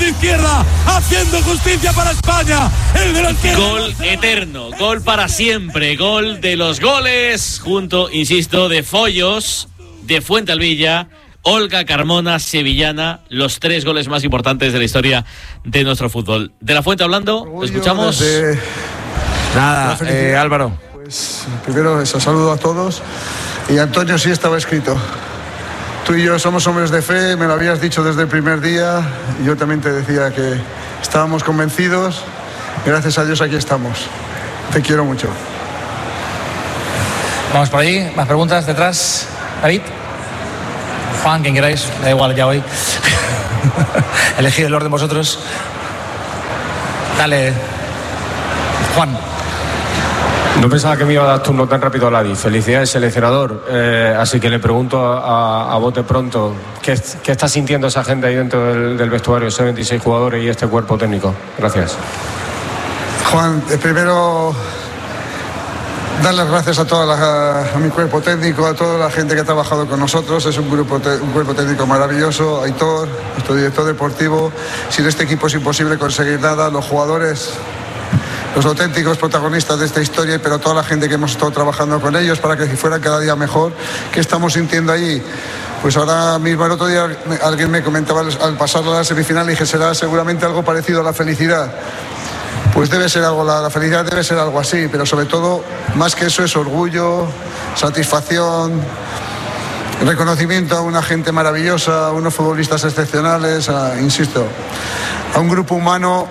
izquierda, haciendo justicia para España. El delantero. Gol eterno, gol para siempre, gol de los goles, junto, insisto, de Follos, de Fuentealbilla, Olga Carmona, sevillana, los 3 goles más importantes de la historia de nuestro fútbol. De la Fuente hablando, ¿lo escuchamos? Nada, Álvaro. Pues primero eso, saludo a todos. Y Antonio, sí estaba escrito. Tú y yo somos hombres de fe, me lo habías dicho desde el primer día. Y yo también te decía que estábamos convencidos. Gracias a Dios aquí estamos. Te quiero mucho. Vamos por ahí, más preguntas detrás. David, Juan, quien queráis, da igual ya hoy. Elegid el orden vosotros. Dale, Juan. No pensaba que me iba a dar turno tan rápido a Ladi. Felicidades, seleccionador. Así que le pregunto a bote pronto, ¿qué está sintiendo esa gente ahí dentro del vestuario, esos 26 jugadores y este cuerpo técnico? Gracias. Juan, primero dar las gracias a mi cuerpo técnico, a toda la gente que ha trabajado con nosotros. Es un cuerpo técnico maravilloso. Aitor, nuestro director deportivo. Sin este equipo es imposible conseguir nada. Los jugadores, los auténticos protagonistas de esta historia, pero toda la gente que hemos estado trabajando con ellos para que fuera cada día mejor. ¿Qué estamos sintiendo allí? Pues ahora mismo, el otro día alguien me comentaba al pasar a la semifinal, y dije, será seguramente algo parecido a la felicidad. Pues debe ser algo, la felicidad debe ser algo así, pero sobre todo, más que eso, es orgullo, satisfacción, reconocimiento a una gente maravillosa, a unos futbolistas excepcionales, insisto, a un grupo humano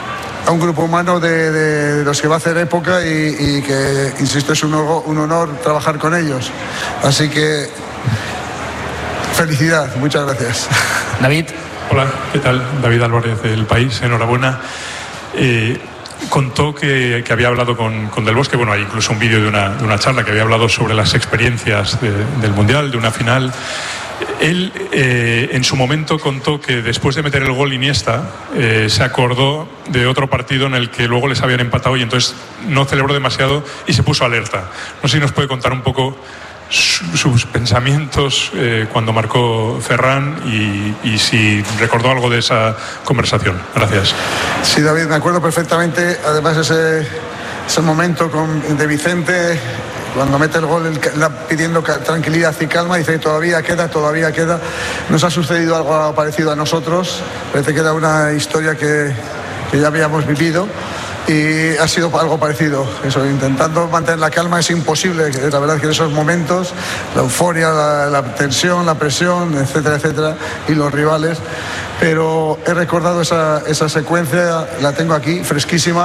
de los que va a hacer época y que, insisto, es un honor trabajar con ellos. Así que, felicidad, muchas gracias. David. Hola, ¿qué tal? David Álvarez del País, enhorabuena. Contó que había hablado con Del Bosque, bueno, hay incluso un vídeo de una charla que había hablado sobre las experiencias del Mundial, de una final. Él en su momento contó que después de meter el gol Iniesta se acordó de otro partido en el que luego les habían empatado y entonces no celebró demasiado y se puso alerta. No sé si nos puede contar un poco sus pensamientos cuando marcó Ferran y si recordó algo de esa conversación. Gracias. Sí, David, me acuerdo perfectamente. Además, ese momento de Vicente, cuando mete el gol, pidiendo tranquilidad y calma, dice todavía queda. Nos ha sucedido algo parecido a nosotros. Parece que era una historia que ya habíamos vivido. Y ha sido algo parecido, eso, intentando mantener la calma es imposible. La verdad es que en esos momentos, la euforia, la tensión, la presión, etcétera, y los rivales. Pero he recordado esa secuencia, la tengo aquí, fresquísima,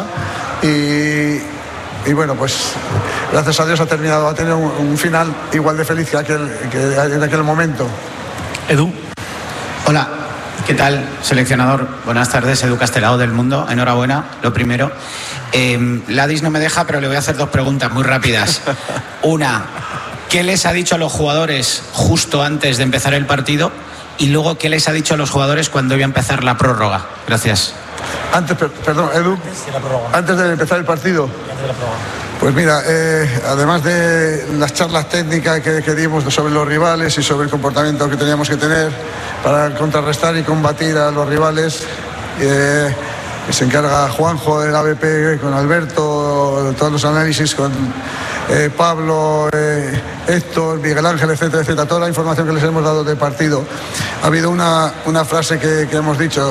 y bueno, pues gracias a Dios ha tenido un final igual de feliz que en aquel momento. Edu. Hola. ¿Qué tal, seleccionador? Buenas tardes, Edu Castelao del Mundo. Enhorabuena, lo primero. Ladis no me deja, pero le voy a hacer 2 preguntas muy rápidas. Una, ¿qué les ha dicho a los jugadores justo antes de empezar el partido? Y luego, ¿qué les ha dicho a los jugadores cuando iba a empezar la prórroga? Gracias. Perdón, Edu, antes de empezar el partido. Pues mira, además de las charlas técnicas que dimos sobre los rivales y sobre el comportamiento que teníamos que tener para contrarrestar y combatir a los rivales, que se encarga Juanjo del ABP con Alberto, todos los análisis con Pablo, Héctor, Miguel Ángel, etcétera, toda la información que les hemos dado del partido. Ha habido una frase que hemos dicho,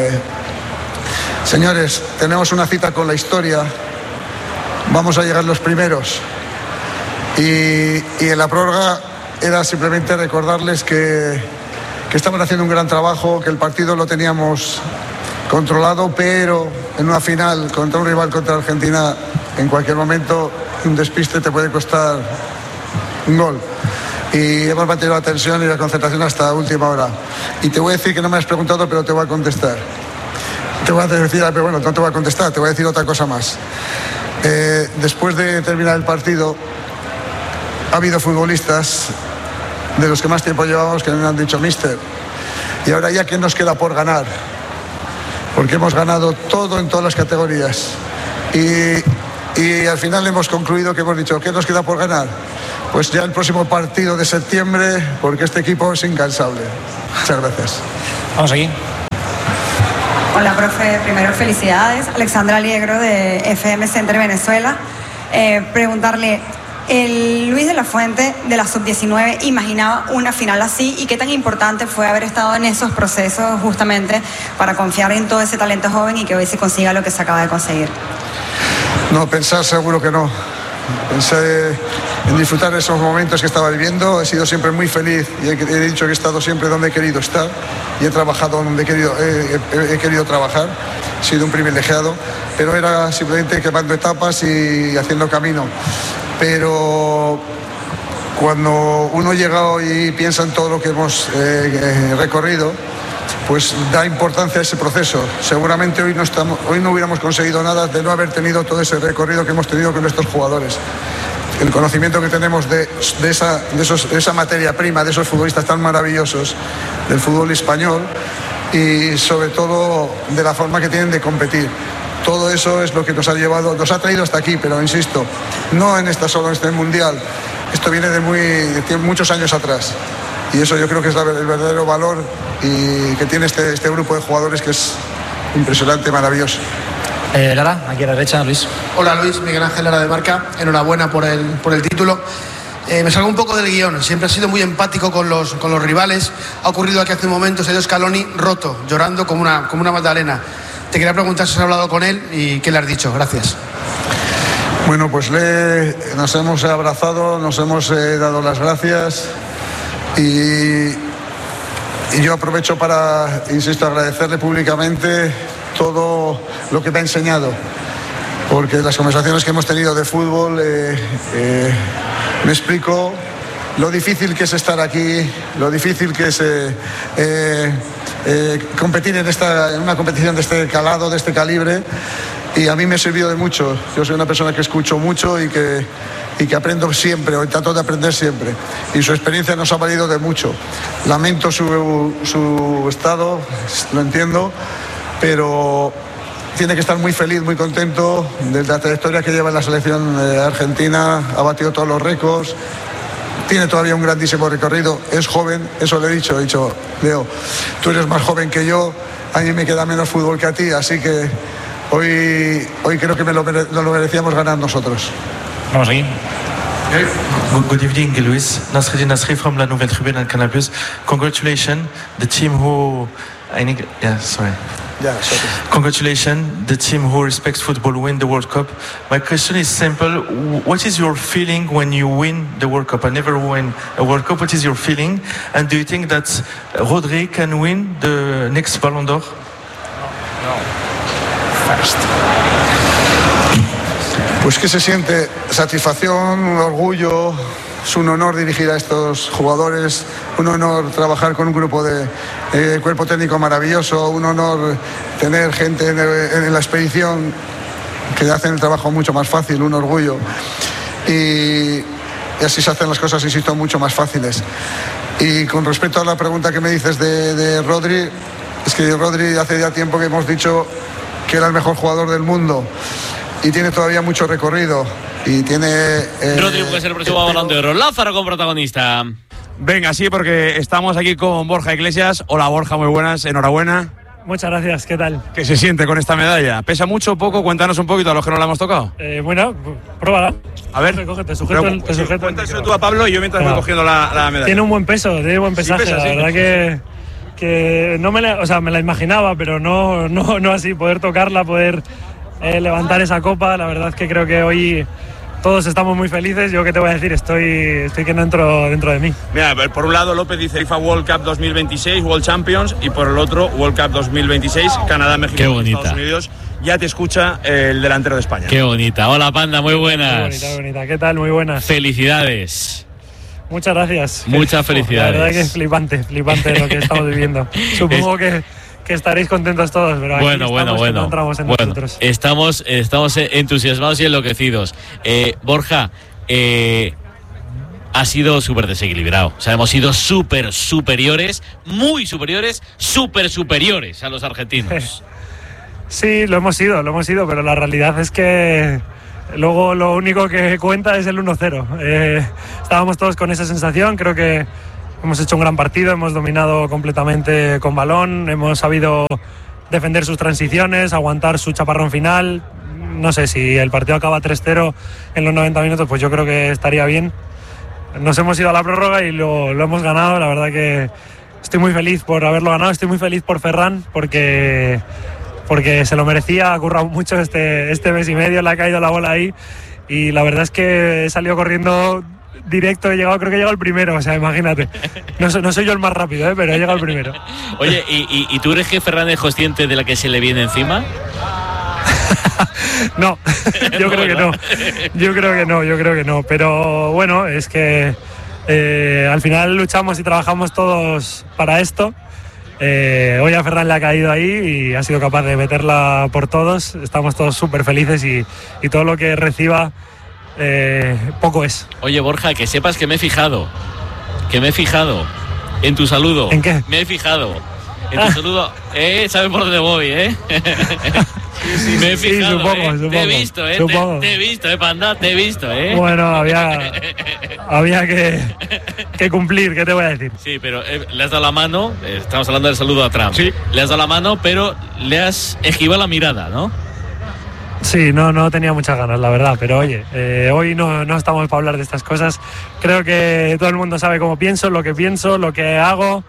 señores, tenemos una cita con la historia, vamos a llegar los primeros. Y en la prórroga era simplemente recordarles que estamos haciendo un gran trabajo, que el partido lo teníamos controlado, pero en una final contra un rival, contra Argentina, en cualquier momento un despiste te puede costar un gol. Y hemos mantenido la tensión y la concentración hasta última hora. Y te voy a decir que no me has preguntado, pero te voy a contestar. Te voy a decir, pero bueno, no te voy a contestar, te voy a decir otra cosa más. Después de terminar el partido, ha habido futbolistas de los que más tiempo llevamos que me han dicho, míster, y ahora ya, ¿qué nos queda por ganar? Porque hemos ganado todo en todas las categorías. Y al final hemos concluido que hemos dicho, ¿qué nos queda por ganar? Pues ya el próximo partido de septiembre, porque este equipo es incansable. Muchas gracias. Vamos aquí. Hola, profe. Primero, felicidades. Alexandra Aliegro, de FM Center Venezuela. Preguntarle, el Luis de la Fuente de la Sub-19 imaginaba una final así, y qué tan importante fue haber estado en esos procesos justamente para confiar en todo ese talento joven y que hoy se consiga lo que se acaba de conseguir. No, pensar seguro que no. Pensé en disfrutar de esos momentos que estaba viviendo. He sido siempre muy feliz y he dicho que he estado siempre donde he querido estar y he trabajado donde he querido trabajar. He sido un privilegiado, pero era simplemente quemando etapas y haciendo camino. Pero cuando uno llega y piensa en todo lo que hemos recorrido, pues da importancia a ese proceso. Seguramente hoy no hubiéramos conseguido nada de no haber tenido todo ese recorrido que hemos tenido con nuestros jugadores. El conocimiento que tenemos de esa materia prima, de esos futbolistas tan maravillosos del fútbol español, y sobre todo de la forma que tienen de competir. Todo eso es lo que nos ha traído hasta aquí, pero insisto, no solo en este mundial. Esto viene de muchos años atrás. Y eso yo creo que es el verdadero valor y que tiene este grupo de jugadores, que es impresionante, maravilloso. Lara, aquí a la derecha, Luis. Hola Luis, Miguel Ángel Lara de Marca. Enhorabuena por el título. Me salgo un poco del guión. Siempre ha sido muy empático con los rivales. Ha ocurrido aquí hace un momento, se ha ido Scaloni roto, llorando como una magdalena. Te quería preguntar si has hablado con él y qué le has dicho. Gracias. Bueno, pues nos hemos abrazado, nos hemos dado las gracias. Y yo aprovecho para, insisto, agradecerle públicamente todo lo que me ha enseñado, porque las conversaciones que hemos tenido de fútbol me explico lo difícil que es estar aquí, lo difícil que es competir en una competición de este calado, de este calibre, y a mí me ha servido de mucho. Yo soy una persona que escucho mucho y que aprendo siempre, o trato de aprender siempre, y su experiencia nos ha valido de mucho. Lamento su estado, lo entiendo, pero tiene que estar muy feliz, muy contento de la trayectoria que lleva en la selección argentina. Ha batido todos los récords, tiene todavía un grandísimo recorrido, es joven, eso le he dicho, Leo, tú eres más joven que yo, a mí me queda menos fútbol que a ti, así que hoy creo que lo merecíamos ganar nosotros. Vamos aquí. Good evening, Luis. Nasreddin Nasri from La Nouvelle Tribune and Canal+. Congratulations, the team who... Congratulations, the team who respects football win the World Cup. My question is simple. What is your feeling when you win the World Cup? I never win a World Cup. What is your feeling? And do you think that Rodri can win the next Ballon d'Or? No. First. Pues que se siente satisfacción, un orgullo, es un honor dirigir a estos jugadores, un honor trabajar con un grupo de cuerpo técnico maravilloso, un honor tener gente en la expedición que hacen el trabajo mucho más fácil, un orgullo, y así se hacen las cosas, insisto, mucho más fáciles. Y con respecto a la pregunta que me dices de Rodri, es que Rodri hace ya tiempo que hemos dicho que era el mejor jugador del mundo, y tiene todavía mucho recorrido y tiene... Rodri puede ser el próximo Balón de Oro. Lázaro como protagonista. Venga, sí, porque estamos aquí con Borja Iglesias. Hola Borja, muy buenas, enhorabuena. Muchas gracias, ¿qué tal? ¿Qué se siente con esta medalla? ¿Pesa mucho o poco? Cuéntanos un poquito a los que no la hemos tocado. Bueno, pruébala. A ver, te sujeto. Cuéntaselo tú a Pablo y yo mientras voy cogiendo la medalla. Tiene un buen peso, tiene buen pesaje, sí, pesa, la verdad que no me la imaginaba, pero no así, poder tocarla, poder levantar esa copa, la verdad es que creo que hoy todos estamos muy felices. Yo qué te voy a decir, estoy que no entro dentro de mí. Mira, por un lado López dice FIFA World Cup 2026, World Champions, y por el otro World Cup 2026, Canadá, México, Estados Unidos. Ya te escucha el delantero de España. Qué bonita. Hola Panda, muy buenas. Muy bonita. ¿Qué tal? Muy buenas. Felicidades. Muchas gracias. Muchas felicidades. La verdad que es flipante lo que estamos viviendo. Supongo que estaréis contentos todos, pero aquí encontramos en nosotros. Estamos entusiasmados y enloquecidos. Borja, ha sido súper desequilibrado. O sea, hemos sido súper superiores, muy superiores, súper superiores a los argentinos. Sí, lo hemos sido, pero la realidad es que luego lo único que cuenta es el 1-0. Estábamos todos con esa sensación, creo que hemos hecho un gran partido, hemos dominado completamente con balón, hemos sabido defender sus transiciones, aguantar su chaparrón final. No sé, si el partido acaba 3-0 en los 90 minutos, pues yo creo que estaría bien. Nos hemos ido a la prórroga y lo hemos ganado. La verdad que estoy muy feliz por haberlo ganado, estoy muy feliz por Ferran porque se lo merecía, ha currado mucho este mes y medio, le ha caído la bola ahí y la verdad es que he salido corriendo directo, creo que he llegado el primero, o sea, imagínate. No soy yo el más rápido, pero he llegado el primero. Oye, ¿y tú crees que Ferran es consciente de la que se le viene encima? No, yo creo que no, pero bueno, es que al final luchamos y trabajamos todos para esto. Hoy a Ferran le ha caído ahí y ha sido capaz de meterla por todos, estamos todos súper felices y todo lo que reciba poco es. Oye, Borja, que sepas que me he fijado en tu saludo. ¿En qué? Me he fijado en tu saludo. ¿Sabes por dónde voy, Sí, me he fijado, supongo. Te he visto, te he visto, panda, te he visto, Bueno, había que cumplir, ¿qué te voy a decir? Sí, pero le has dado la mano, estamos hablando del saludo a Trump. Sí. Le has dado la mano, pero le has esquivado la mirada, ¿no? Sí, no tenía muchas ganas, la verdad, pero oye, hoy no estamos para hablar de estas cosas. Creo que todo el mundo sabe cómo pienso, lo que hago.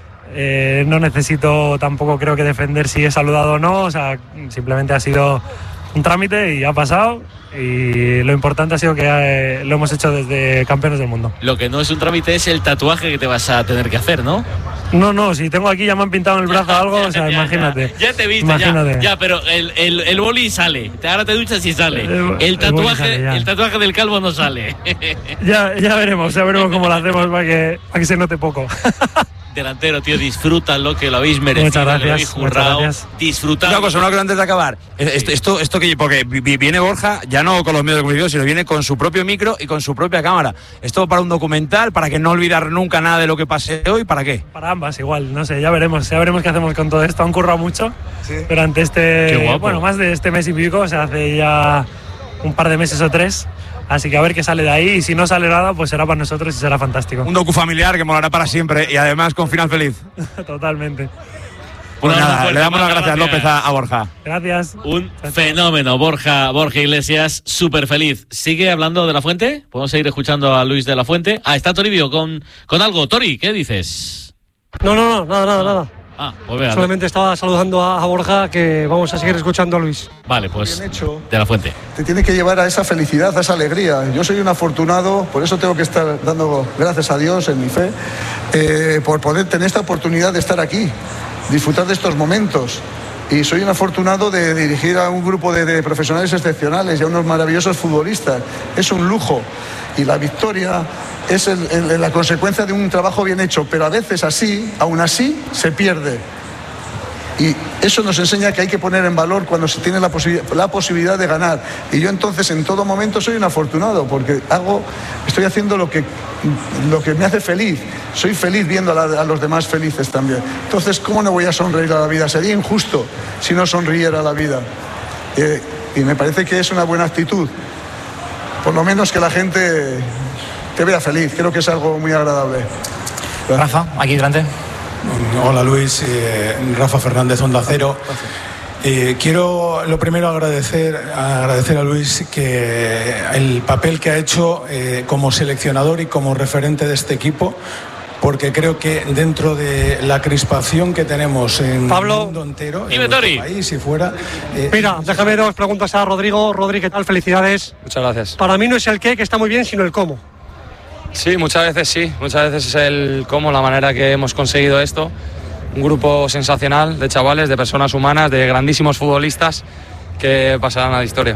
No necesito tampoco, creo que defender si he saludado o no, o sea, simplemente ha sido un trámite y ha pasado, y lo importante ha sido que lo hemos hecho desde campeones del mundo. Lo que no es un trámite es el tatuaje que te vas a tener que hacer, ¿no? No, si tengo aquí, ya me han pintado en el brazo algo, o sea, imagínate. Ya te he visto, ya, pero el boli sale, ahora te duchas y sale. El tatuaje del calvo no sale. Ya veremos cómo lo hacemos para que se note poco. Delantero, tío, disfrútalo, que lo habéis merecido. Muchas gracias, que lo habéis currado. Disfrutad. Una cosa antes de acabar. Esto que, porque viene Borja, ya no con los medios de comunicación, sino viene con su propio micro y con su propia cámara. ¿Esto para un documental, para que no olvidar nunca nada de lo que pase hoy? ¿Para qué? Para ambas, igual, no sé, ya veremos qué hacemos con todo esto. Han currado mucho durante más de este mes y pico, o sea, hace ya un par de meses o 3. Así que a ver qué sale de ahí, y si no sale nada, pues será para nosotros y será fantástico. Un docu familiar que molará para siempre y además con final feliz. Totalmente. Pues nada, le damos las gracias, López, a Borja. Gracias. Un fenómeno, Borja Iglesias, súper feliz. ¿Sigue hablando de La Fuente? ¿Podemos seguir escuchando a Luis de La Fuente? Está Toribio con algo. Tori, ¿qué dices? No, nada. Pues solamente estaba saludando a Borja, que vamos a seguir escuchando a Luis. Vale, pues de La Fuente. Te tiene que llevar a esa felicidad, a esa alegría. Yo soy un afortunado, por eso tengo que estar dando gracias a Dios en mi fe, por poder tener esta oportunidad de estar aquí, disfrutar de estos momentos. Y soy un afortunado de dirigir a un grupo de profesionales excepcionales y a unos maravillosos futbolistas. Es un lujo. Y la victoria es la consecuencia de un trabajo bien hecho, pero a veces aún así, se pierde. Y eso nos enseña que hay que poner en valor cuando se tiene la posibilidad de ganar. Y yo entonces en todo momento soy un afortunado, porque estoy haciendo lo que me hace feliz. Soy feliz viendo a los demás felices también. Entonces, ¿cómo no voy a sonreír a la vida? Sería injusto si no sonriera a la vida. Y me parece que es una buena actitud. Por lo menos que la gente te vea feliz. Creo que es algo muy agradable. Rafa, aquí delante. Hola Luis, Rafa Fernández, Onda Cero. Quiero lo primero agradecer a Luis que el papel que ha hecho como seleccionador y como referente de este equipo, porque creo que dentro de la crispación que tenemos en el mundo entero, en nuestro país y fuera... Mira, déjame 2 preguntas a Rodrigo. Rodri, ¿qué tal? Felicidades. Muchas gracias. Para mí no es el qué, que está muy bien, sino el cómo. Sí, muchas veces es el cómo, la manera que hemos conseguido esto. Un grupo sensacional de chavales, de personas humanas, de grandísimos futbolistas que pasarán a la historia.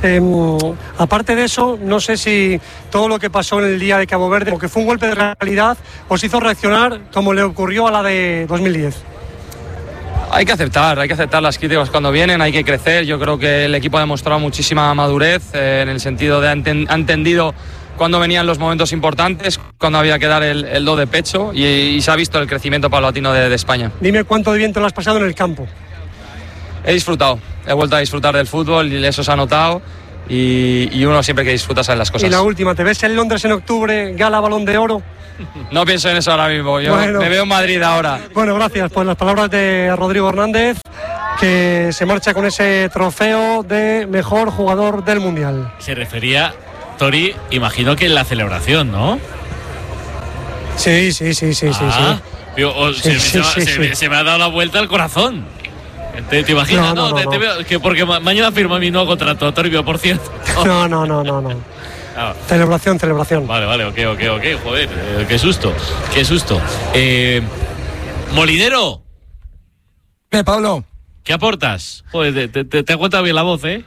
Aparte de eso, no sé si todo lo que pasó en el día de Cabo Verde, porque fue un golpe de realidad, os hizo reaccionar como le ocurrió a la de 2010. Hay que aceptar las críticas cuando vienen, hay que crecer. Yo creo que el equipo ha demostrado muchísima madurez en el sentido de ha entendido cuando venían los momentos importantes, cuando había que dar el do de pecho, y se ha visto el crecimiento paulatino de España. Dime cuánto de bien te lo has pasado en el campo. He disfrutado, he vuelto a disfrutar del fútbol y eso se ha notado, y uno siempre que disfruta sabe las cosas. Y la última, ¿te ves en Londres en octubre, gala Balón de Oro? No pienso en eso ahora mismo, me veo en Madrid ahora. Bueno, gracias por las palabras de Rodrigo Hernández. que se marcha con ese trofeo de mejor jugador del Mundial. Se refería, Tori, imagino que en la celebración, ¿no? Sí. Se me ha dado la vuelta al corazón. ¿Te imaginas? No. Te veo, que porque mañana firmo mi nuevo contrato, Toribio, por cierto. No. Celebración. Vale, ok. Joder, qué susto. Molinero. Pablo. ¿Qué aportas? Joder, te ha contado bien la voz, ¿eh?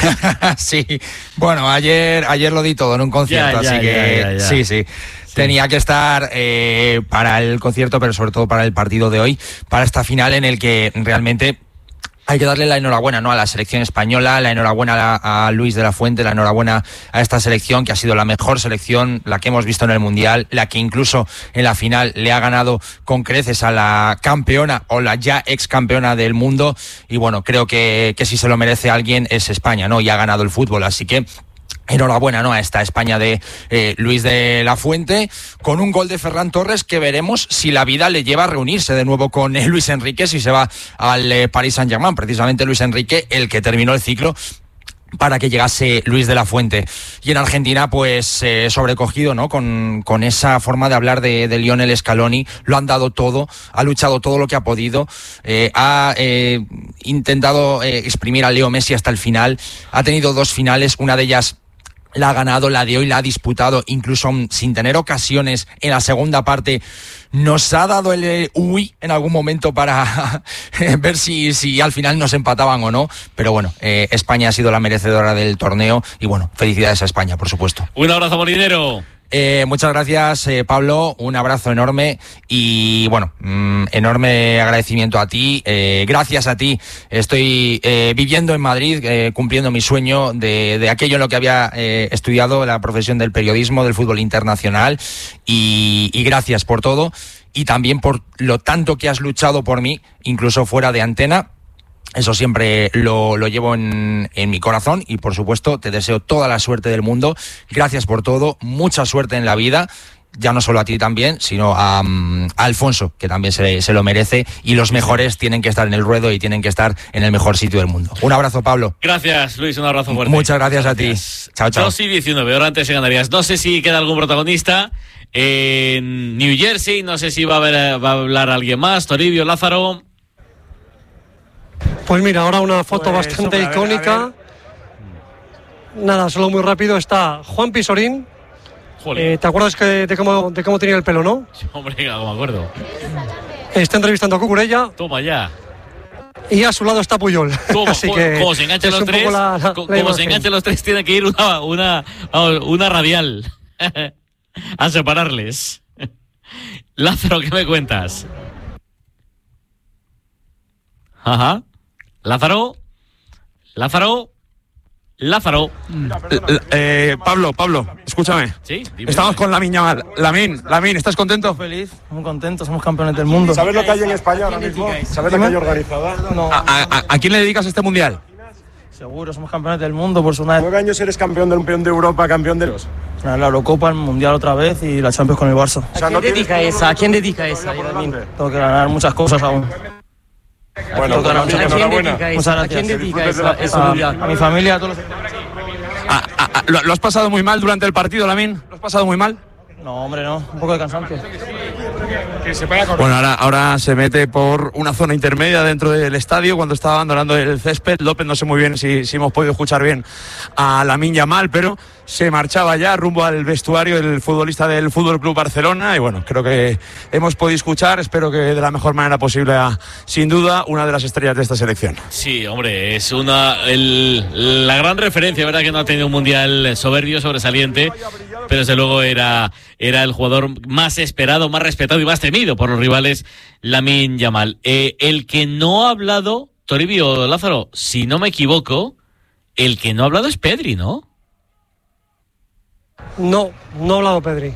Sí. Bueno, ayer lo di todo en un concierto, así que sí. Tenía que estar para el concierto, pero sobre todo para el partido de hoy, para esta final en el que realmente hay que darle la enhorabuena, ¿no?, a la selección española, la enhorabuena a Luis de la Fuente, la enhorabuena a esta selección que ha sido la mejor selección, la que hemos visto en el Mundial, la que incluso en la final le ha ganado con creces a la campeona o la ya ex campeona del mundo. Y bueno, creo que si se lo merece alguien es España, ¿no? Y ha ganado el fútbol, así que enhorabuena, ¿no?, a esta España de Luis de la Fuente, con un gol de Ferran Torres que veremos si la vida le lleva a reunirse de nuevo con Luis Enrique, si se va al Paris Saint-Germain. Precisamente Luis Enrique, el que terminó el ciclo para que llegase Luis de la Fuente. Y en Argentina, pues sobrecogido, ¿no?, con esa forma de hablar de Lionel Scaloni. Lo han dado todo, ha luchado todo lo que ha podido, ha intentado exprimir a Leo Messi hasta el final, ha tenido 2 finales, una de ellas la ha ganado, la de hoy la ha disputado, incluso sin tener ocasiones en la segunda parte. Nos ha dado el en algún momento para ver si al final nos empataban o no, pero bueno, España ha sido la merecedora del torneo y bueno, felicidades a España, por supuesto. Un abrazo, Molinero. Muchas gracias, Pablo, un abrazo enorme y bueno, enorme agradecimiento a ti, gracias a ti estoy viviendo en Madrid, cumpliendo mi sueño de aquello en lo que había estudiado, la profesión del periodismo, del fútbol internacional, y gracias por todo y también por lo tanto que has luchado por mí, incluso fuera de antena. Eso siempre lo llevo en mi corazón y, por supuesto, te deseo toda la suerte del mundo. Gracias por todo, mucha suerte en la vida, ya no solo a ti también, sino a Alfonso, que también se lo merece, y los mejores tienen que estar en el ruedo y tienen que estar en el mejor sitio del mundo. Un abrazo, Pablo. Gracias, Luis, un abrazo fuerte. Muchas gracias a ti. Chao. 2:19, ahora antes en Canarias. No sé si queda algún protagonista en New Jersey, no sé si va a hablar alguien más, Toribio, Lázaro. Pues mira, ahora una foto bastante icónica. Nada, solo muy rápido. Está Juan Pisorín. ¿Te acuerdas de cómo tenía el pelo, no? Sí, hombre, no me acuerdo. Está entrevistando a Cucurella. Toma ya. Y a su lado está Puyol. Así que como se enganchan los tres, como se enganchan los tres, tiene que ir una radial a separarles. Lázaro, ¿qué me cuentas? Ajá. Lázaro. Pablo, escúchame. Sí, dime. Estamos con Lamine Yamal. Lamine, ¿estás contento? Feliz, muy contento, somos campeones del mundo. ¿Sabes lo que hay en España ahora mismo? ¿Sabes lo que hay organizada? No. ¿A quién le dedicas este mundial? Seguro, somos campeones del mundo por una vez. 9 años eres campeón de Europa, campeón de los. La Eurocopa, el Mundial otra vez y la Champions con el Barça. ¿A quién dedica esa? Tengo que ganar muchas cosas aún. Bueno, enhorabuena. Muchas gracias. ¿A quién dedica ese mundial? A mi familia, a todos los... ¿Lo has pasado muy mal durante el partido, Lamine? ¿Lo has pasado muy mal? No, hombre, no. Un poco de cansancio. Bueno, ahora se mete por una zona intermedia dentro del estadio cuando estaba abandonando el césped. López, no sé muy bien si hemos podido escuchar bien a Lamine Yamal, pero se marchaba ya rumbo al vestuario el futbolista del Fútbol Club Barcelona y bueno, creo que hemos podido escuchar, espero que de la mejor manera posible, sin duda, una de las estrellas de esta selección. Sí, hombre, es la gran referencia, ¿verdad? Que no ha tenido un mundial soberbio, sobresaliente, pero desde luego era el jugador más esperado, más respetado y más temido por los rivales, Lamine Yamal. El que no ha hablado, Toribio, Lázaro, si no me equivoco, el que no ha hablado es Pedri, ¿no? No ha hablado Pedri.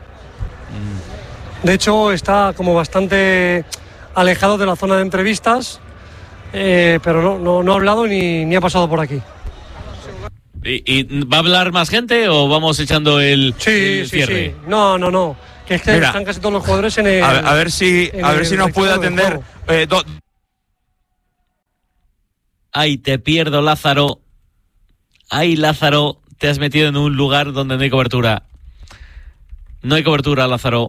De hecho, está como bastante alejado de la zona de entrevistas, pero no ha hablado ni ha pasado por aquí. ¿Y va a hablar más gente o vamos echando el cierre? Sí. No. Que es que están casi todos los jugadores en el... A ver si nos puede atender Ay, te pierdo, Lázaro. Ay, Lázaro, te has metido en un lugar donde no hay cobertura. No hay cobertura, Lázaro.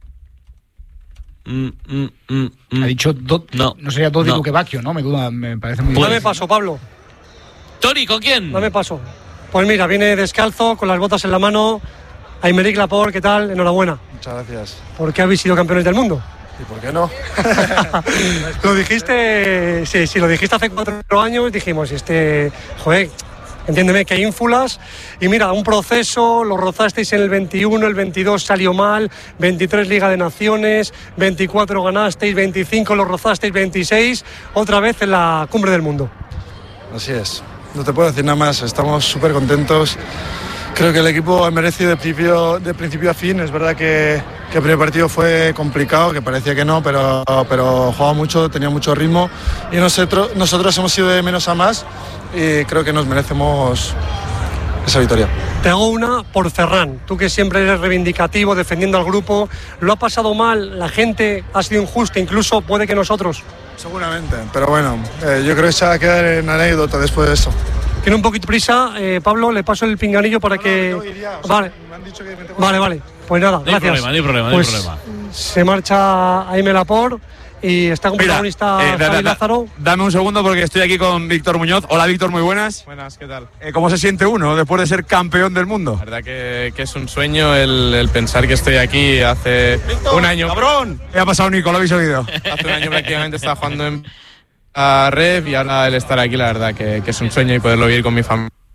Ha dicho no sería Dodi Luquevacchio, ¿no? Me parece muy Dame paso, Pablo. Tori, ¿con quién? Dame paso. Pues mira, viene descalzo, con las botas en la mano. Aymeric Laporte, ¿qué tal? Enhorabuena. Muchas gracias. ¿Por qué habéis sido campeones del mundo? ¿Y por qué no? Lo dijiste, sí, lo dijiste hace 4 años, dijimos, joder, entiéndeme que hay ínfulas, y mira, un proceso, lo rozasteis en el 21, el 22 salió mal, 23 Liga de Naciones, 24 ganasteis, 25 lo rozasteis, 26, otra vez en la cumbre del mundo. Así es, no te puedo decir nada más, estamos súper contentos. Creo que el equipo ha merecido de principio a fin. Es verdad que el primer partido fue complicado, que parecía que no, pero jugaba mucho, tenía mucho ritmo. Y nosotros hemos ido de menos a más y creo que nos merecemos esa victoria. Te hago una por Ferran. Tú que siempre eres reivindicativo, defendiendo al grupo. ¿Lo ha pasado mal? ¿La gente ha sido injusta? Incluso puede que nosotros. Seguramente, pero bueno, yo creo que se va a quedar en anécdota después de eso. Tiene un poquito prisa, Pablo, le paso el pinganillo para que... Vale. Vale. Pues nada, gracias. No hay problema. Se marcha Aimé Laporte y está como protagonista Javi Lázaro. Dame un segundo porque estoy aquí con Víctor Muñoz. Hola, Víctor, muy buenas. Buenas, ¿qué tal? ¿Cómo se siente uno después de ser campeón del mundo? La verdad que es un sueño el pensar que estoy aquí hace un año. ¡Cabrón! ¿Qué ha pasado, Nico? ¿Lo habéis oído? Hace un año prácticamente estaba jugando en Ref y ahora el estar aquí, la verdad que es un sueño y poderlo vivir con mi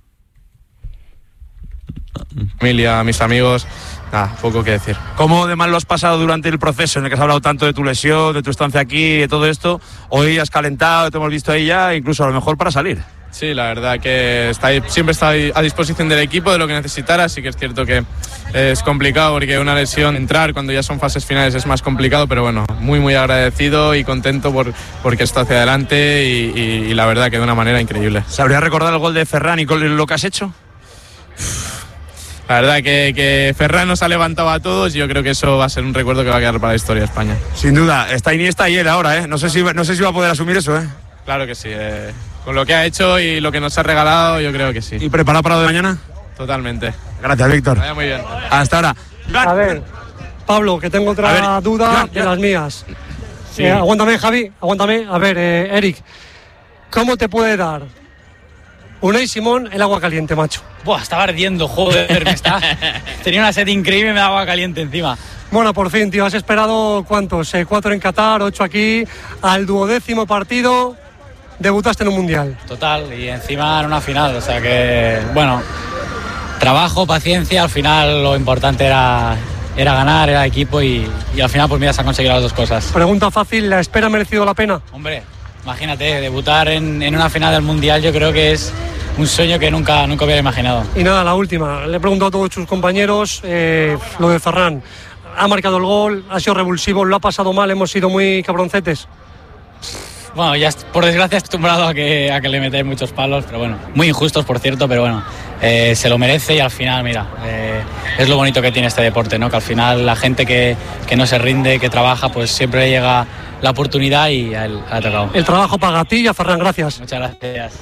familia, mis amigos. Nada, poco que decir. ¿Cómo de mal lo has pasado durante el proceso en el que has hablado tanto de tu lesión, de tu estancia aquí, de todo esto? Hoy has calentado, te hemos visto ahí ya, incluso a lo mejor para salir. Sí, la verdad que siempre está a disposición del equipo de lo que necesitara. Sí que es cierto que es complicado porque una lesión, entrar cuando ya son fases finales es más complicado, pero bueno, muy agradecido y contento porque está hacia adelante y la verdad que de una manera increíble. ¿Sabría recordar el gol de Ferran y con lo que has hecho? La verdad que Ferran nos ha levantado a todos y yo creo que eso va a ser un recuerdo que va a quedar para la historia de España. Sin duda, está Iniesta y él ahora, ¿eh? No sé si va a poder asumir eso, ¿eh? Claro que sí, con lo que ha hecho y lo que nos ha regalado, yo creo que sí. ¿Y preparado para lo de mañana? Totalmente. Gracias, Víctor. Vaya muy bien. Hasta ahora. A ver, Pablo, que tengo otra duda de las mías. Sí. Aguántame, Javi, aguántame. A ver, Eric, ¿cómo te puede dar Unai Simón el agua caliente, macho? Buah, estaba ardiendo, joder, tenía una sed increíble y me da agua caliente encima. Bueno, por fin, tío, has esperado ¿cuántos? 4 en Qatar, 8 aquí, al 12º partido, debutaste en un mundial. Total, y encima en una final, o sea que, bueno, trabajo, paciencia, al final lo importante era ganar, era equipo y al final pues mira, se han conseguido las dos cosas. Pregunta fácil, ¿la espera ha merecido la pena? Hombre, imagínate, debutar en una final del mundial yo creo que es un sueño que nunca hubiera imaginado. Y nada, la última, le he preguntado a todos tus compañeros, lo de Ferran, ha marcado el gol, ha sido revulsivo, lo ha pasado mal, hemos sido muy cabroncetes. Bueno, ya por desgracia acostumbrado a que le metáis muchos palos, pero bueno, muy injustos por cierto, pero bueno, se lo merece y al final, mira, es lo bonito que tiene este deporte, ¿no? Que al final la gente que no se rinde, que trabaja, pues siempre llega la oportunidad y a él ha tocado. El trabajo paga a ti y a Ferran, gracias. Muchas gracias.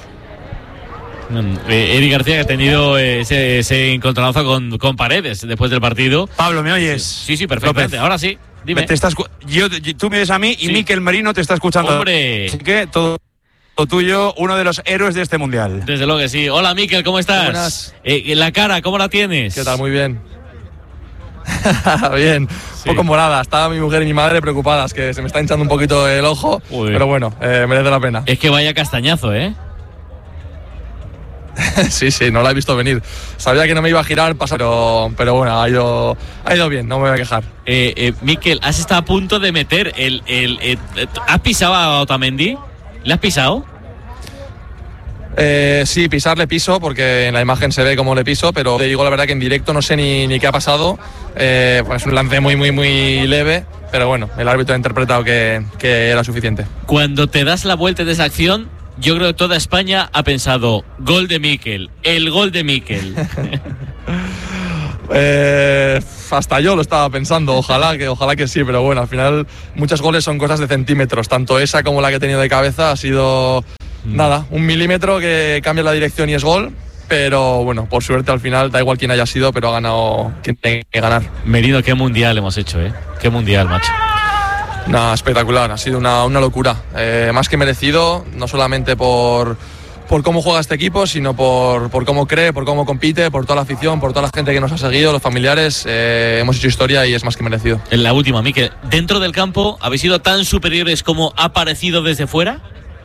Eric García que ha tenido ese encontronazo con Paredes después del partido. Pablo, ¿me oyes? Sí, perfectamente. Ahora sí, dime. Tú me oyes a mí y Mikel Merino te está escuchando. ¡Hombre! Así que todo tuyo, uno de los héroes de este mundial. Desde luego que sí. Hola, Mikel, ¿cómo estás? Buenas. La cara, ¿cómo la tienes? ¿Qué tal? Muy bien. Bien, un poco morada. Estaba mi mujer y mi madre preocupadas, que se me está hinchando un poquito el ojo. Uy. Pero bueno, merece la pena. Es que vaya castañazo, ¿eh? Sí, no la he visto venir. Sabía que no me iba a girar, pero bueno, ha ido bien, no me voy a quejar. Mikel, has estado a punto de meter ¿has pisado a Otamendi? ¿Le has pisado? Sí, pisarle piso, porque en la imagen se ve cómo le piso, pero te digo la verdad que en directo no sé ni qué ha pasado. Pues un lance muy leve, pero bueno, el árbitro ha interpretado que era suficiente. Cuando te das la vuelta de esa acción, yo creo que toda España ha pensado, gol de Mikel, el gol de Mikel. Hasta yo lo estaba pensando, ojalá que sí, pero bueno, al final muchos goles son cosas de centímetros, tanto esa como la que he tenido de cabeza ha sido Nada, 1 milímetro que cambia la dirección y es gol. Pero bueno, por suerte al final da igual quién haya sido, pero ha ganado quien tiene que ganar. Merino, qué mundial hemos hecho, qué mundial, macho. Nada, espectacular, ha sido una locura. Más que merecido, no solamente por cómo juega este equipo, sino por cómo cree, por cómo compite, por toda la afición, por toda la gente que nos ha seguido, los familiares. Hemos hecho historia y es más que merecido. En la última, Mikel, ¿dentro del campo habéis sido tan superiores como ha parecido desde fuera?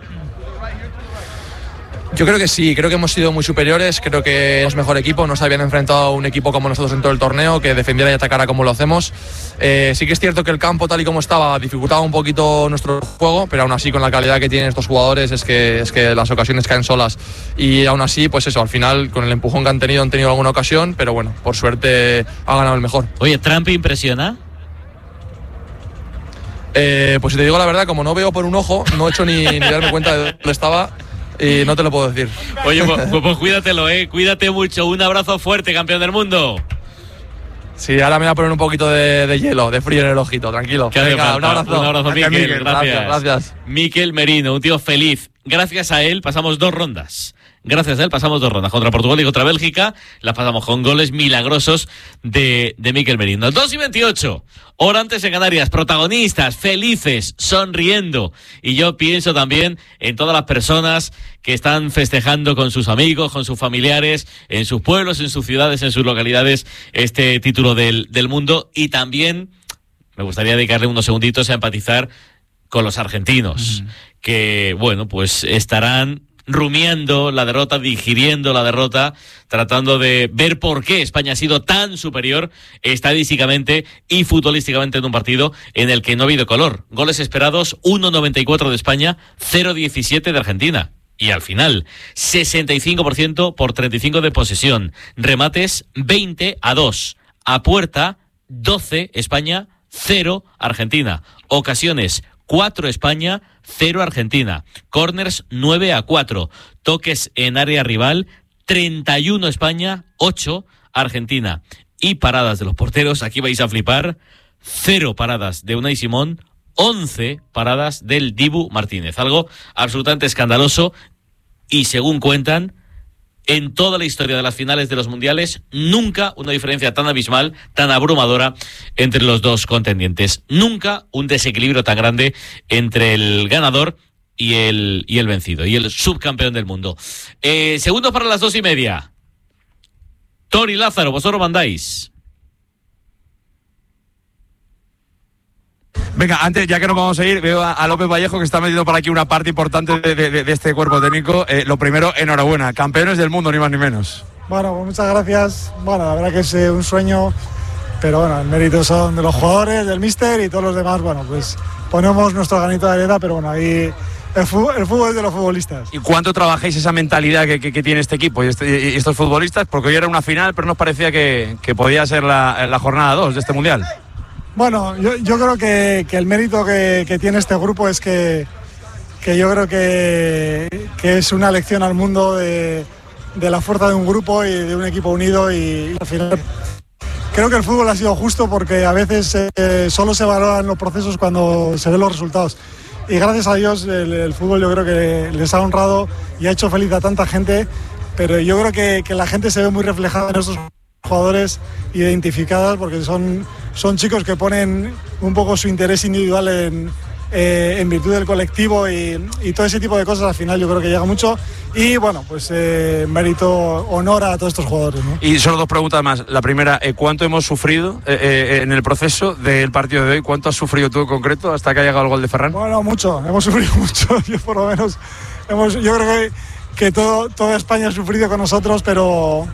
Yo creo que sí, creo que hemos sido muy superiores, creo que es mejor equipo, no se habían enfrentado a un equipo como nosotros en todo el torneo, que defendiera y atacara como lo hacemos. Sí que es cierto que el campo tal y como estaba dificultaba un poquito nuestro juego, pero aún así con la calidad que tienen estos jugadores es que las ocasiones caen solas y aún así, pues eso, al final con el empujón que han tenido alguna ocasión, pero bueno, por suerte ha ganado el mejor. Oye, ¿Trump impresiona? Pues si te digo la verdad, como no veo por un ojo, no he hecho ni darme cuenta de dónde estaba. Y no te lo puedo decir. Oye, pues cuídatelo, cuídate mucho. Un abrazo fuerte, campeón del mundo. Sí, ahora me voy a poner un poquito de hielo, de frío en el ojito, tranquilo. Venga, un abrazo, Mikel. Gracias. Mikel Merino, un tío feliz. Gracias a él pasamos 2 rondas. Gracias a él pasamos 2 rondas. Contra Portugal y contra Bélgica las pasamos con goles milagrosos de Mikel Merino. 2:28. Hora antes en Canarias. Protagonistas, felices, sonriendo. Y yo pienso también en todas las personas que están festejando con sus amigos, con sus familiares, en sus pueblos, en sus ciudades, en sus localidades, este título del mundo. Y también me gustaría dedicarle unos segunditos a empatizar con los argentinos, que, bueno, pues estarán rumiando la derrota, digiriendo la derrota, tratando de ver por qué España ha sido tan superior estadísticamente y futbolísticamente en un partido en el que no ha habido color. Goles esperados, 1,94 de España, 0,17 de Argentina. Y al final, 65% por 35 de posesión. Remates, 20-2. A puerta, 12 España, 0 Argentina. Ocasiones, 4 España, 0 Argentina. Corners 9-4. Toques en área rival 31 España, 8 Argentina. Y paradas de los porteros, aquí vais a flipar, 0 paradas de Unai Simón, 11 paradas del Dibu Martínez. Algo absolutamente escandaloso y según cuentan, en toda la historia de las finales de los mundiales, nunca una diferencia tan abismal, tan abrumadora entre los dos contendientes. Nunca un desequilibrio tan grande entre el ganador y el vencido, y el subcampeón del mundo. Segundos para las 2:30. Tori, Lázaro, vosotros mandáis. Venga, antes, ya que nos vamos a ir, veo a López Vallejo que está metiendo por aquí una parte importante de este cuerpo técnico. Lo primero, enhorabuena, campeones del mundo, ni más ni menos. Bueno, pues muchas gracias. Bueno, la verdad que es un sueño, pero bueno, el mérito son de los jugadores, del míster y todos los demás. Bueno, pues ponemos nuestro granito de arena, pero bueno, ahí el fútbol es de los futbolistas. ¿Y cuánto trabajáis esa mentalidad que tiene este equipo y estos futbolistas? Porque hoy era una final, pero nos parecía que podía ser la jornada 2 de este Mundial. Bueno, yo creo que el mérito que tiene este grupo es que yo creo que es una lección al mundo de la fuerza de un grupo y de un equipo unido, y al final creo que el fútbol ha sido justo porque a veces solo se valoran los procesos cuando se ven los resultados. Y gracias a Dios el fútbol yo creo que les ha honrado y ha hecho feliz a tanta gente, pero yo creo que la gente se ve muy reflejada en estos jugadores identificadas porque son chicos que ponen un poco su interés individual en virtud del colectivo y todo ese tipo de cosas. Al final yo creo que llega mucho y bueno, pues mérito, honor a todos estos jugadores, ¿no? Y solo 2 preguntas más. La primera, ¿cuánto hemos sufrido en el proceso del partido de hoy? ¿Cuánto has sufrido tú en concreto hasta que ha llegado el gol de Ferran? Bueno, mucho, hemos sufrido mucho. Yo por lo menos, yo creo que toda España ha sufrido con nosotros, pero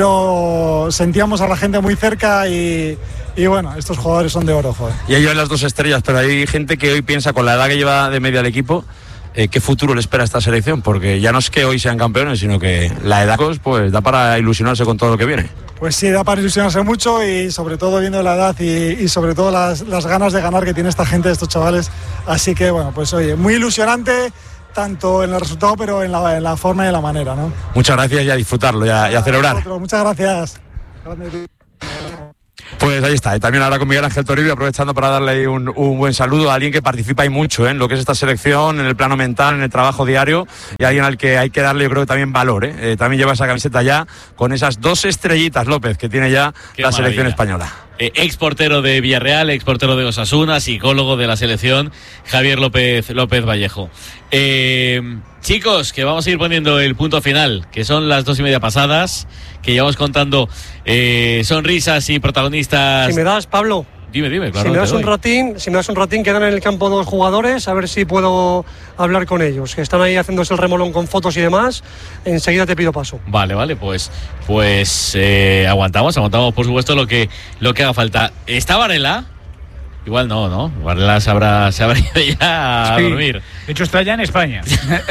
sentíamos a la gente muy cerca y bueno, estos jugadores son de oro, joder. Y ellos las 2 estrellas, pero hay gente que hoy piensa, con la edad que lleva de media el equipo, ¿qué futuro le espera a esta selección? Porque ya no es que hoy sean campeones, sino que la edad pues da para ilusionarse con todo lo que viene. Pues sí, da para ilusionarse mucho y sobre todo viendo la edad y sobre todo las ganas de ganar que tiene esta gente, estos chavales. Así que bueno, pues oye, muy ilusionante, tanto en el resultado, pero en la forma y en la manera, ¿no? Muchas gracias y a disfrutarlo y a celebrar. Muchas gracias. Pues ahí está, y también ahora con Miguel Ángel Toribio, aprovechando para darle un buen saludo a alguien que participa y mucho en lo que es esta selección, en el plano mental, en el trabajo diario, y alguien al que hay que darle, yo creo que también valor, también lleva esa camiseta ya con esas 2 estrellitas, López, que tiene ya la selección española. Ex portero de Villarreal, ex portero de Osasuna, psicólogo de la selección, Javier López Vallejo. Chicos, que vamos a ir poniendo el punto final, que son las 2:30 pasadas, que llevamos contando sonrisas y protagonistas. Si me das, Pablo. Dime, claro. Si me das un ratín, quedan en el campo 2 jugadores, a ver si puedo hablar con ellos, que están ahí haciéndose el remolón con fotos y demás. Enseguida te pido paso. Vale, pues aguantamos por supuesto lo que haga falta. ¿Está Varela? Igual no. Varela se habrá ido ya a dormir. De hecho está ya en España.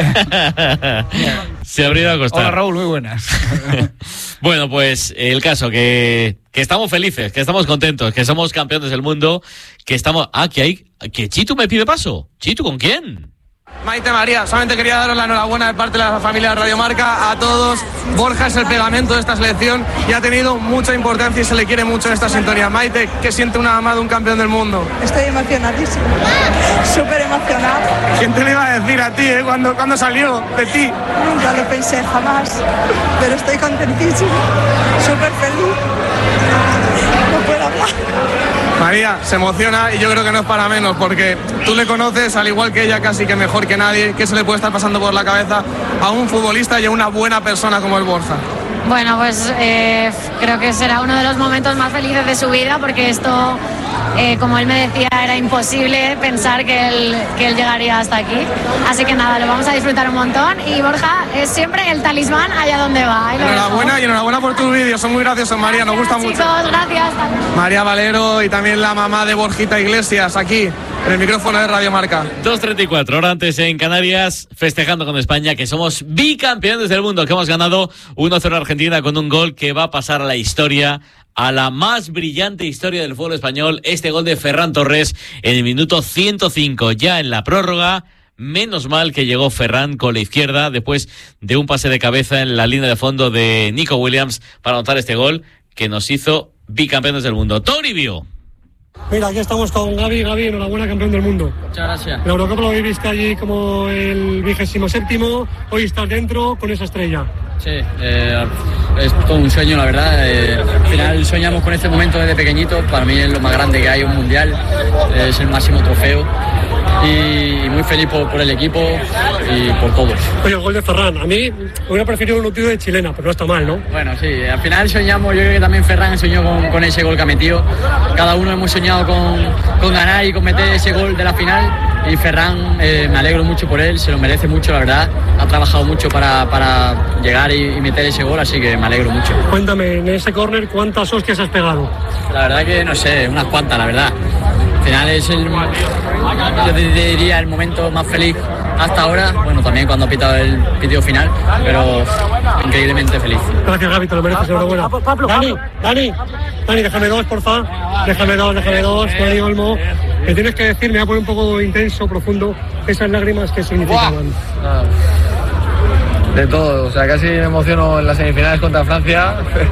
Se habría ido a acostar. Hola Raúl, muy buenas. Bueno, pues el caso que estamos felices, que estamos contentos, que somos campeones del mundo, que estamos... que Chitu me pide paso. ¿Chitu con quién? Maite, María, solamente quería daros la enhorabuena de parte de la familia de Radio Marca a todos. Borja es el pegamento de esta selección y ha tenido mucha importancia y se le quiere mucho en esta sintonía. Maite, ¿qué siente una mamá de un campeón del mundo? Estoy emocionadísima, súper emocionada. ¿Quién te lo iba a decir a ti, cuando salió de ti? Nunca lo pensé, jamás, pero estoy contentísima, súper feliz. No puedo hablar. María se emociona y yo creo que no es para menos, porque tú le conoces al igual que ella, casi que mejor que nadie. ¿Qué se le puede estar pasando por la cabeza a un futbolista y a una buena persona como el Borja? Bueno, pues creo que será uno de los momentos más felices de su vida, porque esto, como él me decía, era imposible pensar que él llegaría hasta aquí. Así que nada, lo vamos a disfrutar un montón, y Borja es siempre el talismán allá donde va. Enhorabuena por tus vídeos, son muy graciosos, María, nos gusta mucho. Chicos, gracias. María Valero y también la mamá de Borjita Iglesias, aquí en el micrófono de Radio Marca. 2:34, hora antes en Canarias, festejando con España que somos bicampeones del mundo, que hemos ganado 1-0 a Argentina con un gol que va a pasar a la historia, a la más brillante historia del fútbol español. Este gol de Ferran Torres en el minuto 105, ya en la prórroga. Menos mal que llegó Ferran con la izquierda después de un pase de cabeza en la línea de fondo de Nico Williams para anotar este gol que nos hizo bicampeones del mundo. Toribio. Mira, aquí estamos con Gaby, enhorabuena, campeón del mundo. Muchas gracias. La Eurocopa lo viviste allí como el 27º, hoy estás dentro con esa estrella. Sí, es todo un sueño, la verdad. Al final soñamos con este momento desde pequeñito. Para mí es lo más grande que hay, un mundial, es el máximo trofeo. Y muy feliz por el equipo y por todos. Oye, el gol de Ferran, a mí hubiera preferido un tío de chilena, pero no está mal, ¿no? Bueno, sí, al final soñamos, yo creo que también Ferran soñó con ese gol que ha metido. Cada uno hemos soñado con ganar y con meter ese gol de la final. Y Ferran, me alegro mucho por él, se lo merece mucho, la verdad. Ha trabajado mucho para llegar y meter ese gol, así que me alegro mucho. Cuéntame, en ese córner, ¿cuántas hostias has pegado? La verdad que no sé, unas cuantas, la verdad. Al final es yo diría el momento más feliz hasta ahora, bueno, también cuando ha pitado el pitido final, pero increíblemente feliz. Gracias, Gaby, te lo mereces, enhorabuena. Dani, déjame dos, por favor. Déjame dos, Dani Olmo. Me tienes que decir, me voy a poner un poco intenso, profundo, esas lágrimas que significaban. De todo, o sea, casi me emociono en las semifinales contra Francia.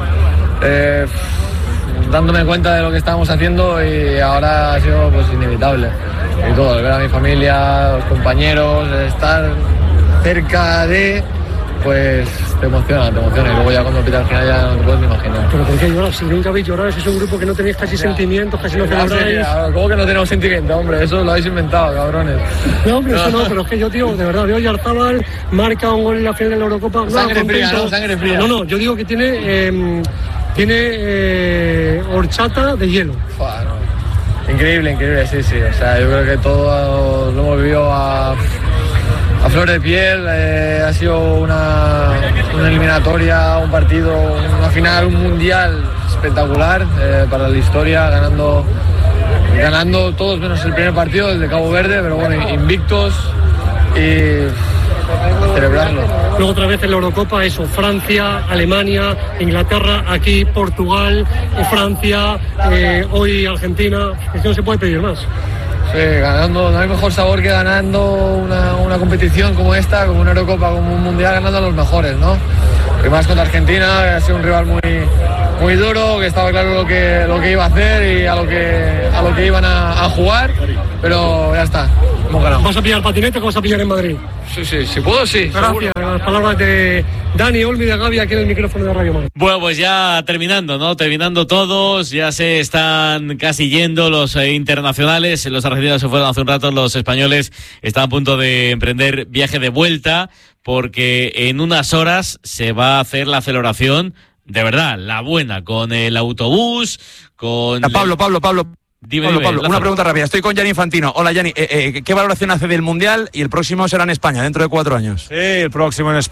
Dándome cuenta de lo que estábamos haciendo, y ahora ha sido pues inevitable. Y todo, ver a mi familia, los compañeros, estar cerca de, pues te emociona. Y luego ya cuando pita al final ya no te puedes ni imaginar. ¿Pero por qué lloras? Si nunca habéis llorado, si es un grupo que no tenéis casi sentimientos, casi no celebráis. ¿Cómo que no tenemos sentimientos, hombre? Eso lo habéis inventado, cabrones. No, hombre, eso no, pero es que yo, tío, de verdad, veo Yarzábal, marca un gol en la final de la Eurocopa. Sangre fría. No, yo digo que tiene horchata de hielo. Bueno, increíble, sí. O sea, yo creo que todo lo hemos vivido a flor de piel. Ha sido una eliminatoria, un partido, una final, un mundial espectacular para la historia, ganando todos menos el primer partido, el de Cabo Verde, pero bueno, invictos y celebrarlo. Luego otra vez en la Eurocopa, eso, Francia, Alemania, Inglaterra, aquí Portugal, Francia, hoy Argentina. Es que no se puede pedir más. Sí, ganando, no hay mejor sabor que ganando una competición como esta, como una Eurocopa, como un Mundial, ganando a los mejores, ¿no? Y más contra Argentina, ha sido un rival muy duro, que estaba claro lo que iba a hacer y a lo que iban a jugar, pero ya está, hemos ganado. ¿Vas a pillar patinete o vas a pillar en Madrid? Sí, si puedo, sí. Gracias. Las palabras de Dani Olmi de Gavi aquí en el micrófono de Radio Marca. Bueno, pues ya terminando, ¿no? Terminando todos, ya se están casi yendo los internacionales, los argentinos se fueron hace un rato, los españoles están a punto de emprender viaje de vuelta, porque en unas horas se va a hacer la celebración, de verdad, la buena, con el autobús, con... Pablo. Dime, Una pregunta rápida. Estoy con Gianni Infantino. Hola, Gianni. ¿Qué valoración hace del Mundial? Y el próximo será en España, dentro de 4 años. Sí, el próximo en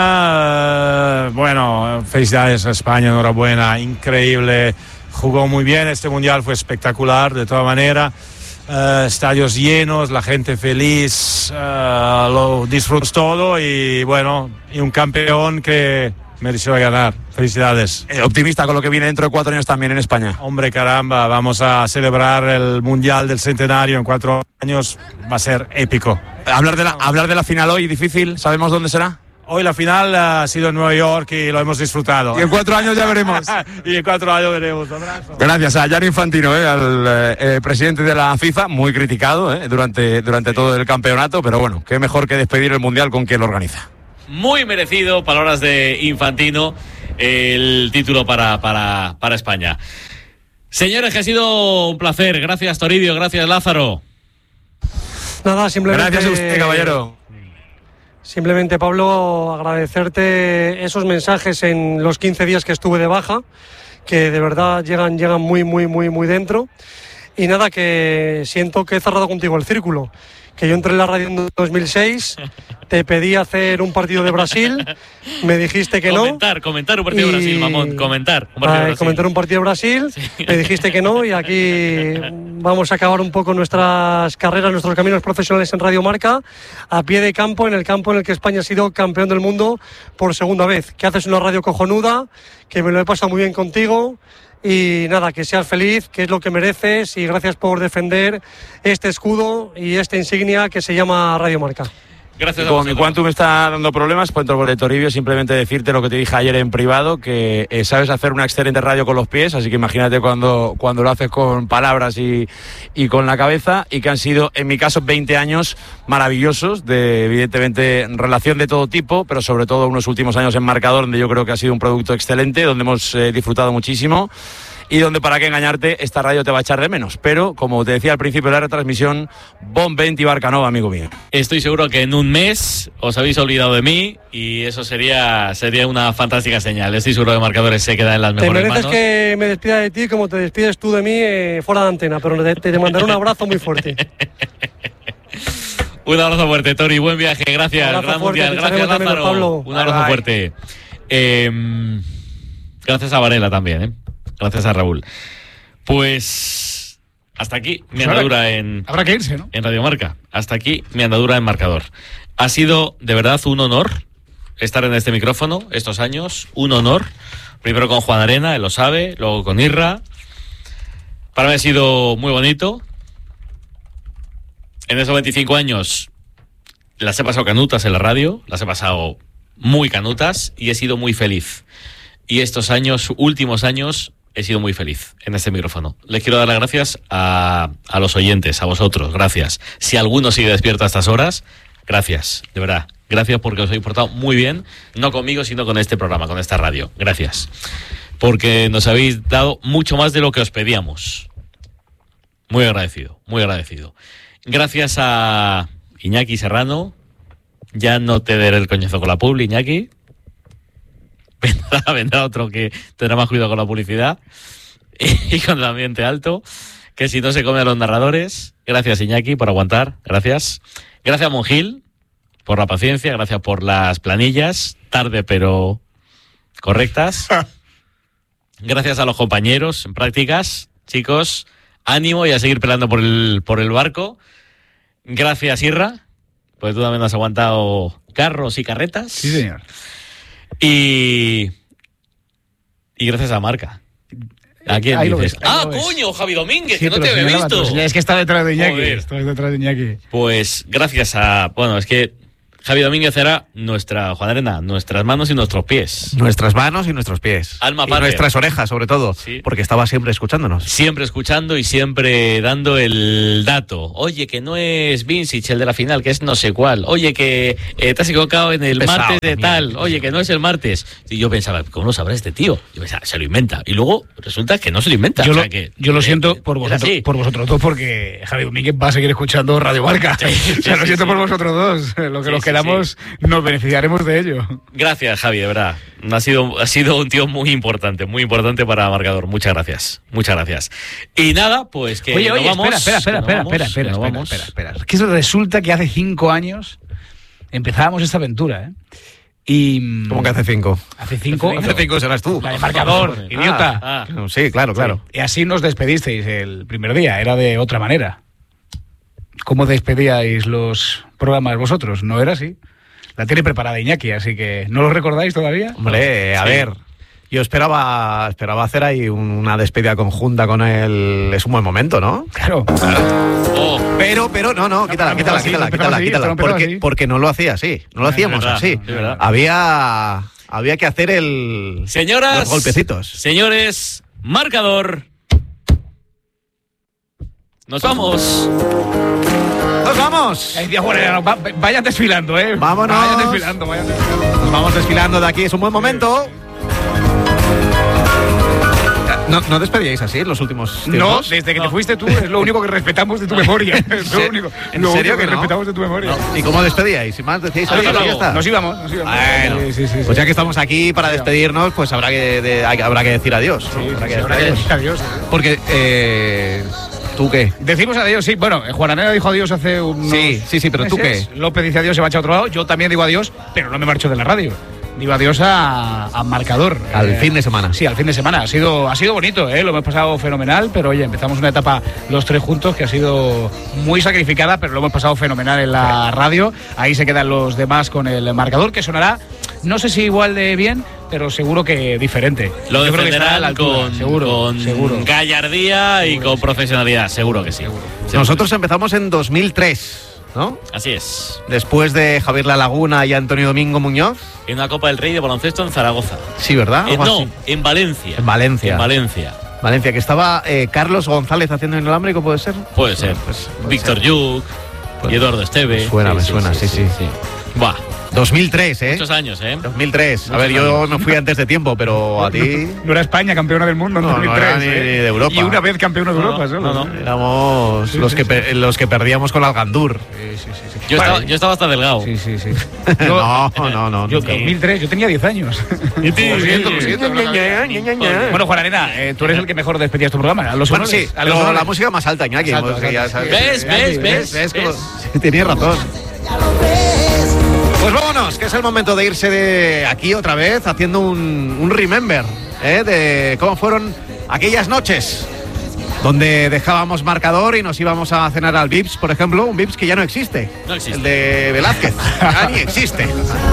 España. Bueno, felicidades a España, enhorabuena, increíble. Jugó muy bien, este Mundial fue espectacular, de toda manera. Estadios llenos, la gente feliz, lo disfrutas todo y bueno, y un campeón que mereció ganar. Felicidades. Optimista con lo que viene dentro de 4 años también en España. Hombre, caramba, vamos a celebrar el Mundial del Centenario en 4 años, va a ser épico. Hablar de la final hoy, difícil, ¿sabemos dónde será? Hoy la final ha sido en Nueva York y lo hemos disfrutado. Y en 4 años ya veremos. Y en 4 años veremos. Un abrazo. Gracias a Gianni Infantino, al presidente de la FIFA, muy criticado durante todo el campeonato, pero bueno, qué mejor que despedir el Mundial con quien lo organiza. Muy merecido, palabras de Infantino, el título para España. Señores, que ha sido un placer. Gracias, Toribio. Gracias, Lázaro. Nada, simplemente... Gracias a usted, caballero. Simplemente, Pablo, agradecerte esos mensajes en los 15 días que estuve de baja, que de verdad llegan muy dentro. Y nada, que siento que he cerrado contigo el círculo. Que yo entré en la radio en 2006, te pedí hacer un partido de Brasil, me dijiste que comentar un partido de Brasil, mamón, comentar un partido de Brasil, sí. Me dijiste que no, y aquí vamos a acabar un poco nuestras carreras, nuestros caminos profesionales en Radio Marca, a pie de campo, en el que España ha sido campeón del mundo por segunda vez. Que haces una radio cojonuda, que me lo he pasado muy bien contigo. Y nada, que seas feliz, que es lo que mereces, y gracias por defender este escudo y esta insignia que se llama Radio Marca. Gracias. Como mi Quantum me está dando problemas, pues por el Toribio, simplemente decirte lo que te dije ayer en privado, que sabes hacer una excelente radio con los pies, así que imagínate cuando lo haces con palabras y con la cabeza, y que han sido, en mi caso, 20 años maravillosos, de evidentemente relación de todo tipo, pero sobre todo unos últimos años en marcador, donde yo creo que ha sido un producto excelente, donde hemos disfrutado muchísimo. Y donde, para qué engañarte, esta radio te va a echar de menos. Pero, como te decía al principio de la retransmisión, Bon 20 y Barcanova, amigo mío. Estoy seguro que en un mes os habéis olvidado de mí y eso sería una fantástica señal. Estoy seguro que Marcadores se queda en las mejores manos. Te mereces que me despida de ti como te despides tú de mí fuera de antena, pero te mandaré un abrazo muy fuerte. Un abrazo fuerte, Tori. Buen viaje. Gracias. Gran Mundial. Gracias, Lázaro. Pablo. Un abrazo fuerte. Gracias a Varela también, ¿eh? Gracias a Raúl. Pues hasta aquí mi andadura habrá que irse, ¿no? En Radio Marca. Hasta aquí mi andadura en marcador. Ha sido de verdad un honor estar en este micrófono estos años. Un honor. Primero con Juan Arena, él lo sabe. Luego con Irra. Para mí ha sido muy bonito. En esos 25 años las he pasado canutas en la radio. Las he pasado muy canutas y he sido muy feliz. Y estos últimos años, he sido muy feliz en este micrófono. Les quiero dar las gracias a los oyentes, a vosotros, gracias. Si alguno sigue despierto a estas horas, gracias, de verdad. Gracias porque os habéis portado muy bien, no conmigo, sino con este programa, con esta radio. Gracias. Porque nos habéis dado mucho más de lo que os pedíamos. Muy agradecido, muy agradecido. Gracias a Iñaki Serrano. Ya no te daré el coñazo con la publi, Iñaki. Vendrá otro que tendrá más cuidado con la publicidad y con el ambiente alto, que si no se come a los narradores. Gracias, Iñaki, por aguantar. Gracias. Gracias a Monjil por la paciencia. Gracias por las planillas, tarde pero correctas. Gracias a los compañeros en prácticas. Chicos, ánimo y a seguir peleando por el barco. Gracias, Irra, pues tú también has aguantado carros y carretas. Sí, señor. Y gracias a Marca. ¿A quién dices? Coño, Javi Domínguez, sí, que no te había visto. Es que está detrás de Iñaki. Está detrás de Iñaki. Pues gracias a... Bueno, es que Javi Domínguez era nuestra, Juan Arena, nuestras manos y nuestros pies. Nuestras manos y nuestros pies. Alma y pater. nuestras orejas, sobre todo, porque estaba siempre escuchándonos. Siempre escuchando y siempre dando el dato. Oye, que no es Vincic el de la final, que es no sé cuál. Oye, que te has equivocado en el Pesado martes de también. tal. Oye, que no es el martes. Y yo pensaba, ¿cómo lo sabrá este tío? Yo pensaba, se lo inventa. Y luego resulta que no se lo inventa. Yo, O sea, que, yo lo siento por así. vosotros dos, porque Javi Domínguez va a seguir escuchando Radio Marca. O sea, lo siento por vosotros dos. Lo que nos queramos, nos beneficiaremos de ello. Gracias, Javi, de verdad. Ha sido un tío muy importante para Marcador. Muchas gracias. Muchas gracias. Y nada, pues que Oye, nos vamos. Espera. Es que resulta que hace 5 años empezábamos esta aventura, ¿eh? Y, ¿Cómo que hace 5? Hace 5. Hace 5 serás tú. La de Marcador, idiota. Sí, claro. Y así nos despedisteis el primer día, era de otra manera. ¿Cómo despedíais los programas vosotros? No era así. La tiene preparada Iñaki, así que ¿no lo recordáis todavía? Hombre, a ver, yo esperaba hacer ahí una despedida conjunta con él. Es un buen momento, ¿no? Claro. Pero, no, quítala. Porque no lo hacía así, no lo hacíamos así. Había que hacer Señoras, los golpecitos. Señores, Marcador. Nos vamos. ¡Nos vamos! Vayan desfilando, ¿eh? ¡Vámonos! Vayan desfilando. Nos vamos desfilando de aquí, es un buen momento. ¿No despedíais así en los últimos tiempos? No, desde que te fuiste tú es lo único que respetamos de tu memoria. Es lo único. ¿En lo serio único que no? respetamos de tu memoria. No. ¿Y cómo despedíais? Si más decíais adiós, ya está. Nos íbamos. Bueno, sí. Pues ya que estamos aquí para despedirnos, pues habrá que decir adiós. Habrá que decir adiós. Porque, ¿tú qué? Decimos adiós, sí. Bueno, Juan Arena dijo adiós hace unos Sí, pero ¿tú meses. qué? López dice adiós, se marcha a otro lado. Yo también digo adiós, pero no me marcho de la radio. Digo adiós a Marcador. Al fin de semana. Sí, al fin de semana. Ha sido bonito, lo hemos pasado fenomenal, pero oye, empezamos una etapa los tres juntos que ha sido muy sacrificada, pero lo hemos pasado fenomenal en la radio. Ahí se quedan los demás con el Marcador, que sonará, no sé si igual de bien, pero seguro que diferente. Lo Yo creo que estará a la defenderán altura, con seguro. gallardía y con profesionalidad, seguro que sí. Nosotros empezamos en 2003. ¿No? Así es. Después de Javier La Laguna y Antonio Domingo Muñoz. En una Copa del Rey de baloncesto en Zaragoza. Sí, ¿verdad? En Valencia. En Valencia. Valencia, que estaba Carlos González haciendo el inalámbrico, ¿puede ser? Puede ser. Víctor Yuk y Eduardo Esteve. Me suena, sí. Buah. 2003, ¿eh? Muchos años, ¿eh? 2003. A ver, yo me fui antes de tiempo, pero a ti... No era España campeona del mundo en 2003. No era ni de Europa. Y una vez campeona de Europa, solo. No. Éramos los que perdíamos con Algandur. Yo estaba hasta delgado. Sí. No. Yo 2003, yo tenía 10 años. Lo siento. Bueno, Juan Arena, tú eres el que mejor despedías tu programa. Bueno, sí, pero la música más alta, Iñaki. ¿Ves? Tenías razón. Pues vámonos, que es el momento de irse de aquí otra vez, haciendo un remember de cómo fueron aquellas noches donde dejábamos Marcador y nos íbamos a cenar al Vips, por ejemplo, un Vips que ya no existe. No existe. El de Velázquez, ya ni existe.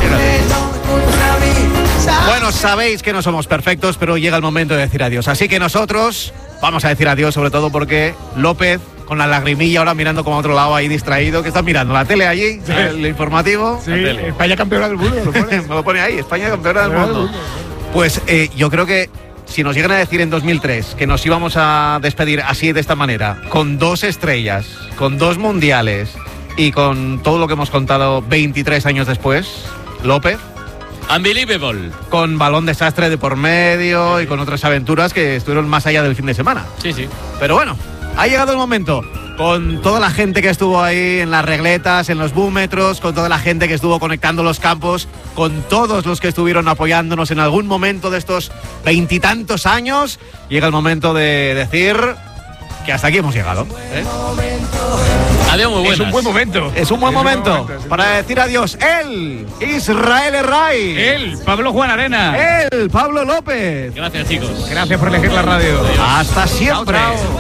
Bueno, sabéis que no somos perfectos, pero llega el momento de decir adiós. Así que nosotros vamos a decir adiós, sobre todo porque López, con la lagrimilla ahora mirando como a otro lado ahí distraído, que estás mirando la tele allí, el informativo. Sí, España campeona del mundo. Me lo pone ahí, España campeona del mundo. Pues yo creo que si nos llegan a decir en 2003 que nos íbamos a despedir así, de esta manera, con 2 estrellas, con 2 mundiales y con todo lo que hemos contado 23 años después, López... Unbelievable. Con balón desastre de por medio y con otras aventuras que estuvieron más allá del fin de semana. Sí. Pero bueno, ha llegado el momento. Con toda la gente que estuvo ahí en las regletas, en los búmetros, con toda la gente que estuvo conectando los campos, con todos los que estuvieron apoyándonos en algún momento de estos 20 y tantos años, llega el momento de decir que hasta aquí hemos llegado. Adiós, muy buenas. Es un buen momento. Es un buen momento para decir adiós. Él, Israel Herray. Él, Pablo Juan Arena. Él, Pablo López. Gracias, chicos. Gracias por elegir la radio. Hasta siempre. Chao.